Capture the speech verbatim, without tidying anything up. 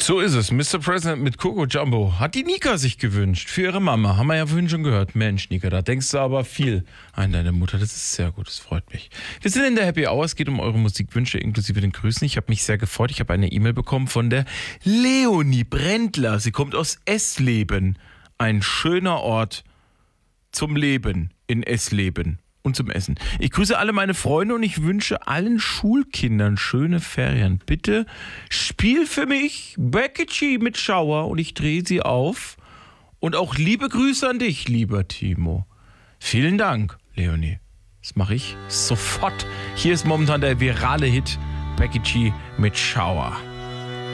So ist es. Mister President mit Coco Jumbo hat die Nika sich gewünscht. Für ihre Mama. Haben wir ja vorhin schon gehört. Mensch, Nika, da denkst du aber viel an deine Mutter. Das ist sehr gut. Das freut mich. Wir sind in der Happy Hour. Es geht um eure Musikwünsche inklusive den Grüßen. Ich habe mich sehr gefreut. Ich habe eine E-Mail bekommen von der Leonie Brändler. Sie kommt aus Essleben. Ein schöner Ort zum Leben in Essleben. Und zum Essen. Ich grüße alle meine Freunde und ich wünsche allen Schulkindern schöne Ferien. Bitte spiel für mich Becky G mit Schauer und ich drehe sie auf. Und auch liebe Grüße an dich, lieber Timo. Vielen Dank, Leonie. Das mache ich sofort. Hier ist momentan der virale Hit Becky G mit Schauer.